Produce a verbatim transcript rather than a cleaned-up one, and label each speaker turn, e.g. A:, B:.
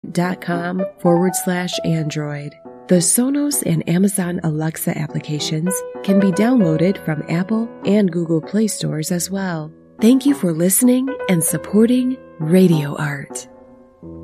A: dot.com forward slash Android. The Sonos and Amazon Alexa applications can be downloaded from Apple and Google Play stores as well. Thank you for listening and supporting Radio Art.